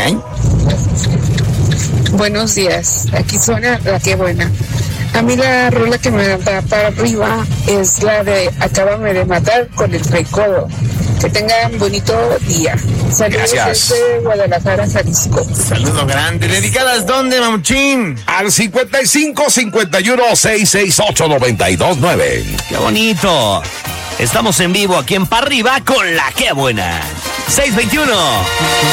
Buenos días, aquí suena La Qué Buena. A mí la rola que me da para arriba es la de Acábame de Matar con el Recodo. Que tengan bonito día. Saludos desde Guadalajara, Jalisco. Saludos grandes. ¿Dedicadas dónde, Mamuchín? Al 55-51-668-929. ¡Qué bonito! Estamos en vivo aquí en Pa' Arriba con La Qué Buena. 621.